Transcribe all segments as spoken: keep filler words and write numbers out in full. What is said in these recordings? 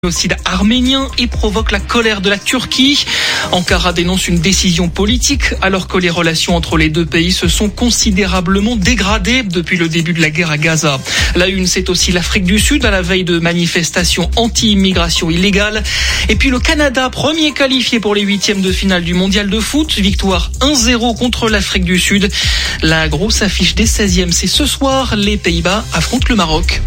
Génocide arménien et provoque la colère de la Turquie. Ankara dénonce une décision politique alors que les relations entre les deux pays se sont considérablement dégradées depuis le début de la guerre à Gaza. La une, c'est aussi l'Afrique du Sud à la veille de manifestations anti-immigration illégale. Et puis le Canada, premier qualifié pour les huitièmes de finale du mondial de foot. Victoire un zéro contre l'Afrique du Sud. La grosse affiche des seizièmes, c'est ce soir. Les Pays-Bas affrontent le Maroc.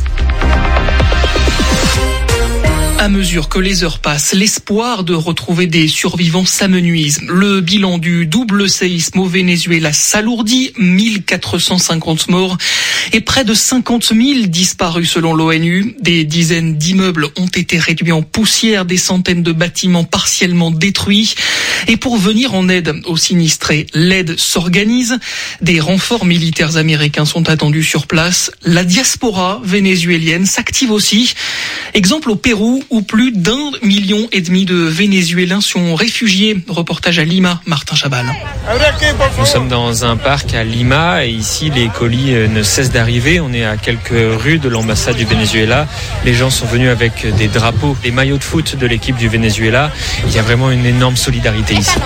À mesure que les heures passent, l'espoir de retrouver des survivants s'amenuise. Le bilan du double séisme au Venezuela s'alourdit, mille quatre cent cinquante morts et près de cinquante mille disparus selon l'ONU. Des dizaines d'immeubles ont été réduits en poussière, des centaines de bâtiments partiellement détruits. Et pour venir en aide aux sinistrés, l'aide s'organise. Des renforts militaires américains sont attendus sur place. La diaspora vénézuélienne s'active aussi. Exemple au Pérou, où plus d'un million et demi de Vénézuéliens sont réfugiés. Reportage à Lima, Martin Chabal. Nous sommes dans un parc à Lima et ici les colis ne cessent d'arriver. On est à quelques rues de l'ambassade du Venezuela. Les gens sont venus avec des drapeaux, des maillots de foot de l'équipe du Venezuela. Il y a vraiment une énorme solidarité ici.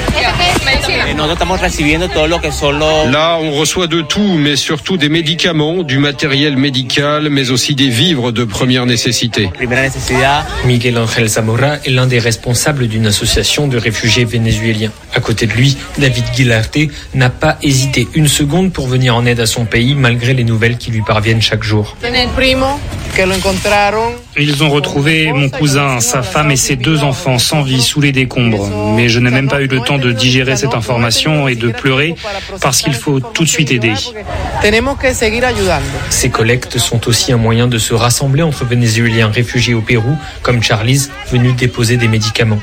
Là, on reçoit de tout, mais surtout des médicaments, du matériel médical, mais aussi des vivres de première nécessité. Miguel Ángel Zamora est l'un des responsables d'une association de réfugiés vénézuéliens. À côté de lui, David Guilarte n'a pas hésité une seconde pour venir en aide à son pays, malgré les nouvelles qui lui parviennent chaque jour. Ils ont retrouvé mon cousin, sa femme et ses deux enfants sans vie sous les décombres. Mais je n'ai même pas eu le temps de digérer cette information et de pleurer parce qu'il faut tout de suite aider. Ces collectes sont aussi un moyen de se rassembler entre Vénézuéliens réfugiés au Pérou, comme Charlize, venu déposer des médicaments.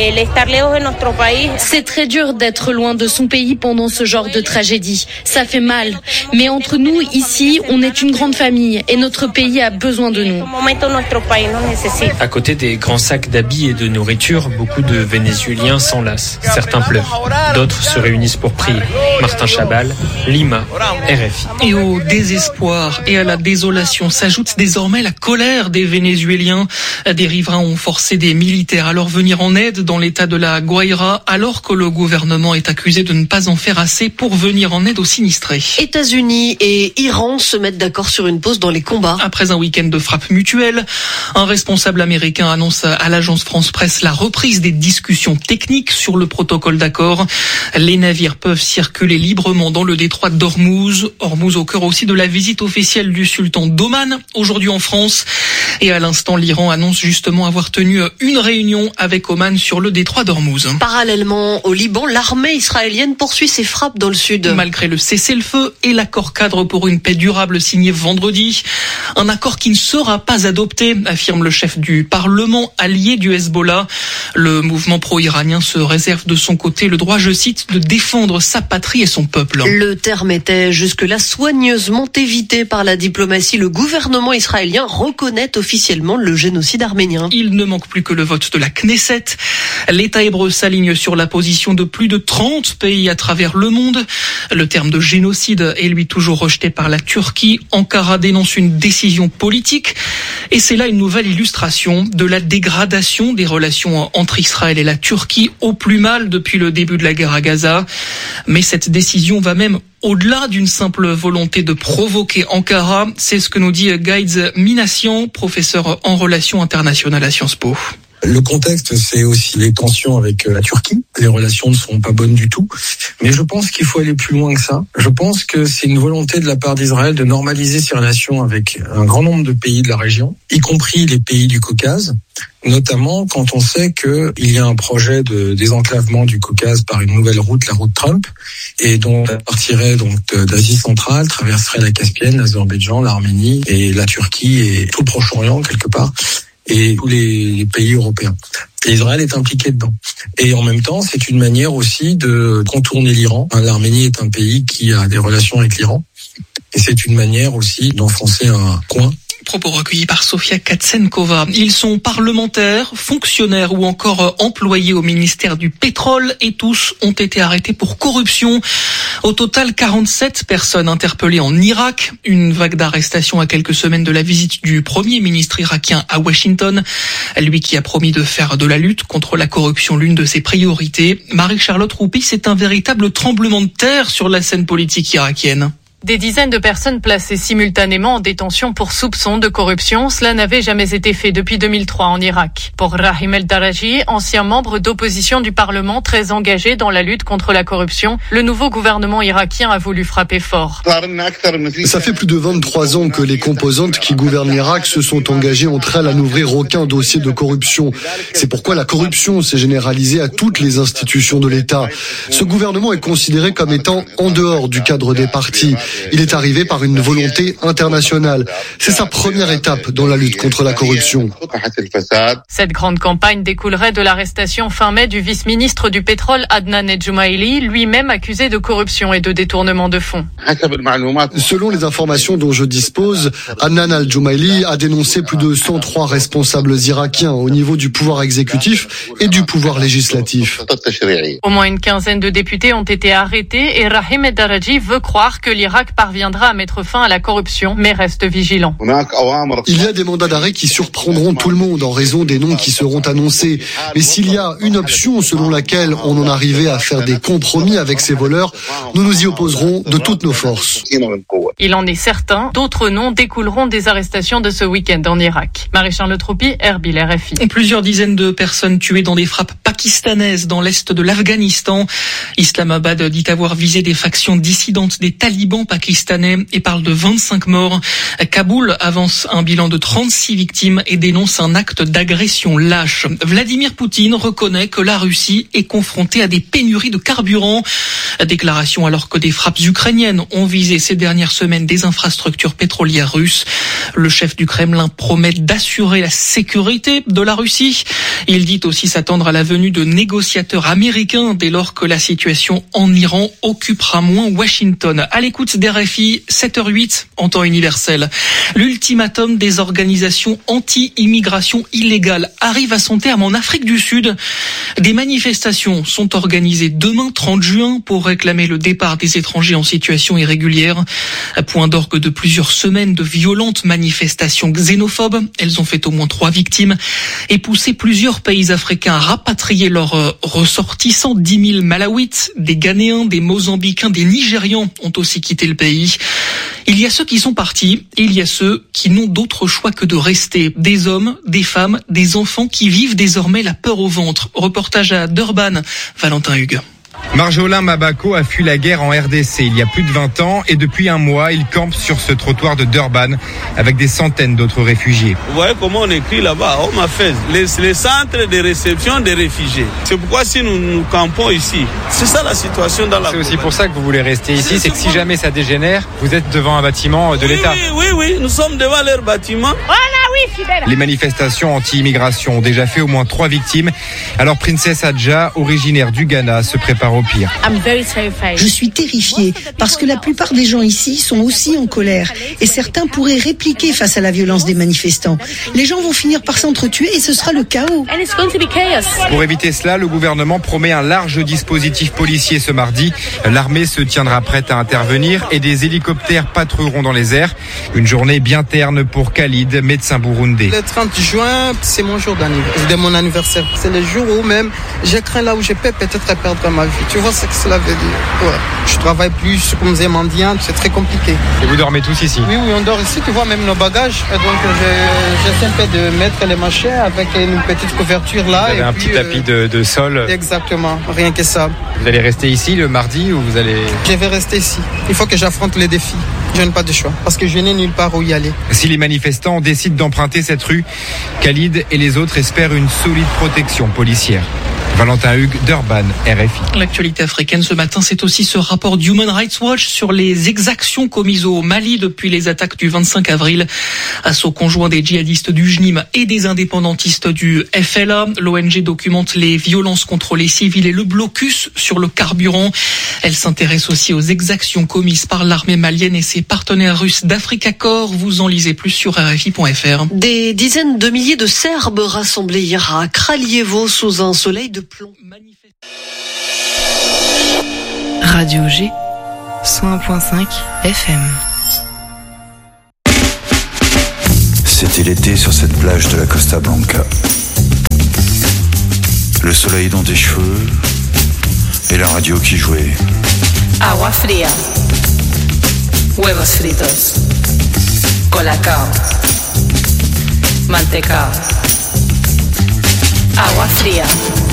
C'est très dur d'être loin de son pays pendant ce genre de tragédie. Ça fait mal. Mais entre nous, ici, on est une grande famille et notre pays a besoin de nous. À côté des grands sacs d'habits et de nourriture, beaucoup de Vénézuéliens s'enlacent. Certains pleurent. D'autres se réunissent pour prier. Martin Chabal, Lima, R F I. Et au désespoir et à la désolation s'ajoute désormais la colère des Vénézuéliens. Des riverains ont forcé des militaires à leur venir en aide dans l'état de la Guaira, alors que le gouvernement est accusé de ne pas en faire assez pour venir en aide aux sinistrés. États-Unis et Iran se mettent d'accord sur une pause dans les combats. Après un week-end de frappe mutuelle, un responsable américain annonce à l'agence France Presse la reprise des discussions techniques sur le protocole d'accord. Les navires peuvent circuler librement dans le détroit d'Ormuz. Ormuz au cœur aussi de la visite officielle du sultan d'Oman, aujourd'hui en France. Et à l'instant, l'Iran annonce justement avoir tenu une réunion avec Oman sur le détroit d'Ormuz. Parallèlement au Liban, l'armée israélienne poursuit ses frappes dans le sud. Malgré le cessez-le-feu et l'accord cadre pour une paix durable signé vendredi, un accord qui ne sera pas adopté, affirme le chef du Parlement allié du Hezbollah. Le mouvement pro-iranien se réserve de son côté le droit, je cite, de défendre sa patrie et son peuple. Le terme était jusque-là soigneusement évité par la diplomatie. Le gouvernement israélien reconnaît officiellement le génocide arménien. Il ne manque plus que le vote de la Knesset. L'État hébreu s'aligne sur la position de plus de trente pays à travers le monde. Le terme de génocide est lui toujours rejeté par la Turquie. Ankara dénonce une décision politique. Et c'est là une nouvelle illustration de la dégradation des relations entre Israël et la Turquie au plus mal depuis le début de la guerre à Gaza. Mais cette décision va même au-delà d'une simple volonté de provoquer Ankara. C'est ce que nous dit Gaïdz Minassian, professeur en relations internationales à Sciences Po. Le contexte, c'est aussi les tensions avec la Turquie. Les relations ne sont pas bonnes du tout. Mais je pense qu'il faut aller plus loin que ça. Je pense que c'est une volonté de la part d'Israël de normaliser ses relations avec un grand nombre de pays de la région, y compris les pays du Caucase, notamment quand on sait qu'il y a un projet de désenclavement du Caucase par une nouvelle route, la route Trump, et dont elle partirait donc d'Asie centrale, traverserait la Caspienne, l'Azerbaïdjan, l'Arménie et la Turquie et tout le Proche-Orient quelque part, et tous les pays européens. Et Israël est impliqué dedans. Et en même temps, c'est une manière aussi de contourner l'Iran. L'Arménie est un pays qui a des relations avec l'Iran. Et c'est une manière aussi d'enfoncer un coin Propos recueillis par Sofia Katsenkova. Ils sont parlementaires, fonctionnaires ou encore employés au ministère du pétrole et tous ont été arrêtés pour corruption. Au total, quarante-sept personnes interpellées en Irak. Une vague d'arrestations à quelques semaines de la visite du premier ministre irakien à Washington. Lui qui a promis de faire de la lutte contre la corruption l'une de ses priorités. Marie-Charlotte Roupi, c'est un véritable tremblement de terre sur la scène politique irakienne. Des dizaines de personnes placées simultanément en détention pour soupçon de corruption, cela n'avait jamais été fait depuis deux mille trois en Irak. Pour Rahim El-Daraji, ancien membre d'opposition du Parlement très engagé dans la lutte contre la corruption, le nouveau gouvernement irakien a voulu frapper fort. Ça fait plus de vingt-trois ans que les composantes qui gouvernent l'Irak se sont engagées entre elles à n'ouvrir aucun dossier de corruption. C'est pourquoi la corruption s'est généralisée à toutes les institutions de l'État. Ce gouvernement est considéré comme étant en dehors du cadre des partis. Il est arrivé par une volonté internationale. C'est sa première étape dans la lutte contre la corruption. Cette grande campagne découlerait de l'arrestation fin mai du vice-ministre du pétrole Adnan El-Jumaili, lui-même accusé de corruption et de détournement de fonds. Selon les informations dont je dispose, Adnan El-Jumaili a dénoncé plus de cent trois responsables irakiens au niveau du pouvoir exécutif et du pouvoir législatif. Au moins une quinzaine de députés ont été arrêtés et Rahim El-Daraji veut croire que l'Irak parviendra à mettre fin à la corruption, mais reste vigilant. Il y a des mandats d'arrêt qui surprendront tout le monde en raison des noms qui seront annoncés. Mais s'il y a une option selon laquelle on en arrivait à faire des compromis avec ces voleurs, nous nous y opposerons de toutes nos forces. Il en est certain, d'autres noms découleront des arrestations de ce week-end en Irak. Marie-Charlotte Roupi, Erbil, R F I. Plusieurs dizaines de personnes tuées dans des frappes pakistanaises dans l'est de l'Afghanistan. Islamabad dit avoir visé des factions dissidentes des talibans pakistanais et parle de vingt-cinq morts. Kaboul avance un bilan de trente-six victimes et dénonce un acte d'agression lâche. Vladimir Poutine reconnaît que la Russie est confrontée à des pénuries de carburant. Déclaration alors que des frappes ukrainiennes ont visé ces dernières semaines des infrastructures pétrolières russes. Le chef du Kremlin promet d'assurer la sécurité de la Russie. Il dit aussi s'attendre à la venue de négociateurs américains dès lors que la situation en Iran occupera moins Washington. À l'écoute d'R F I, sept heures huit en temps universel. L'ultimatum des organisations anti-immigration illégale arrive à son terme en Afrique du Sud. Des manifestations sont organisées demain trente juin pour réclamer le départ des étrangers en situation irrégulière. Point d'orgue de plusieurs semaines de violentes manifestations xénophobes. Elles ont fait au moins trois victimes et poussé plusieurs pays africains à rapatrier leurs ressortissants. dix mille Malawites, des Ghanéens, des Mozambicains, des Nigérians ont aussi quitté le pays. Il y a ceux qui sont partis et il y a ceux qui n'ont d'autre choix que de rester. Des hommes, des femmes, des enfants qui vivent désormais la peur au ventre. Reportage à Durban, Valentin Hugues. Marjolin Mabako a fui la guerre en R D C il y a plus de vingt ans et depuis un mois, il campe sur ce trottoir de Durban avec des centaines d'autres réfugiés. Vous voyez comment on écrit là-bas, Home Affairs, les, les centres de réception des réfugiés. C'est pourquoi si nous nous campons ici, c'est ça la situation dans la... C'est aussi pour ça que vous voulez rester ici, c'est, c'est que si jamais ça dégénère, vous êtes devant un bâtiment de oui, l'État. Oui, oui, oui, nous sommes devant leur bâtiment. Voilà, oui, fidèle. Les manifestations anti-immigration ont déjà fait au moins trois victimes. Alors Princess Adja, originaire du Ghana, se prépare au pire. Je suis terrifiée parce que la plupart des gens ici sont aussi en colère et certains pourraient répliquer face à la violence des manifestants. Les gens vont finir par s'entretuer et ce sera le chaos. Pour éviter cela, le gouvernement promet un large dispositif policier ce mardi. L'armée se tiendra prête à intervenir et des hélicoptères patrulleront dans les airs. Une journée bien terne pour Khalid, médecin burundais. Le trente juin, c'est mon jour de mon anniversaire. C'est le jour où même j'ai craint là où je peux peut-être perdre ma vie. Tu vois ce que cela veut dire. Ouais. Je travaille plus comme des mendiants, c'est très compliqué. Et vous dormez tous ici? Oui, oui, on dort ici, tu vois, même nos bagages. Et donc, je, j'essaie un peu de mettre les machins avec une petite couverture là. Vous avez et un puis, petit tapis de, de sol. Exactement, rien que ça. Vous allez rester ici le mardi ou vous allez... Je vais rester ici. Il faut que j'affronte les défis. Je n'ai pas de choix, parce que je n'ai nulle part où y aller. Si les manifestants décident d'emprunter cette rue, Khalid et les autres espèrent une solide protection policière. Valentin Hugues, Durban, R F I. L'actualité africaine ce matin, c'est aussi ce rapport d'Human Rights Watch sur les exactions commises au Mali depuis les attaques du vingt-cinq avril. Assaut conjoint des djihadistes du J N I M et des indépendantistes du F L A. L'O N G documente les violences contre les civils et le blocus sur le carburant. Elle s'intéresse aussi aux exactions commises par l'armée malienne et ses partenaires russes d'Africa Corps. Vous en lisez plus sur R F I point F R. Des dizaines de milliers de Serbes rassemblés hier à Kraljevo sous un soleil de plomb. Radio G, cent un virgule cinq F M. C'était l'été sur cette plage de la Costa Blanca. Le soleil dans tes cheveux et la radio qui jouait. Agua fría, huevos fritos, colacao, mantecao. Agua fría.